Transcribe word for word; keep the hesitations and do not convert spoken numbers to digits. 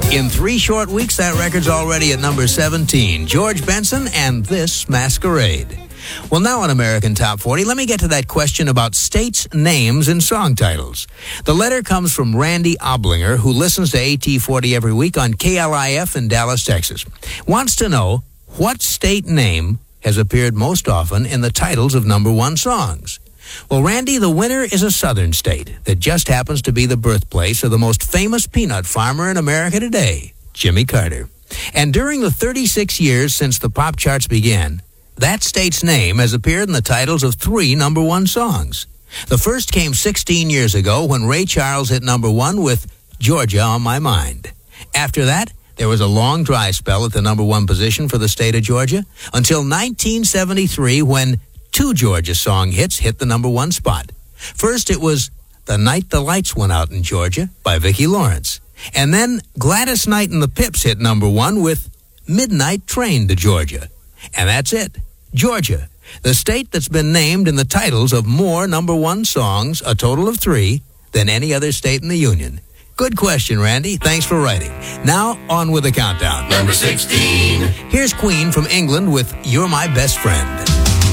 In three short weeks, that record's already at number seventeen. George Benson and This Masquerade. Well, now on American Top forty, let me get to that question about states' names and song titles. The letter comes from Randy Oblinger, who listens to A T forty every week on K L I F in Dallas, Texas. Wants to know what state name has appeared most often in the titles of number one songs. Well, Randy, the winner is a southern state that just happens to be the birthplace of the most famous peanut farmer in America today, Jimmy Carter. And during the thirty-six years since the pop charts began, that state's name has appeared in the titles of three number one songs. The first came sixteen years ago when Ray Charles hit number one with Georgia on My Mind. After that, there was a long dry spell at the number one position for the state of Georgia until nineteen seventy-three when two Georgia song hits hit the number one spot. First, it was The Night the Lights Went Out in Georgia by Vicki Lawrence. And then Gladys Knight and the Pips hit number one with Midnight Train to Georgia. And that's it. Georgia, the state that's been named in the titles of more number one songs, a total of three, than any other state in the Union. Good question, Randy. Thanks for writing. Now, on with the countdown. Number sixteen. Here's Queen from England with You're My Best Friend.